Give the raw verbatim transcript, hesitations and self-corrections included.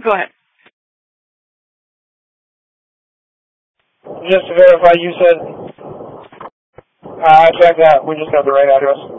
Go ahead. Just to verify, you said, uh, I checked that. We just got the right address.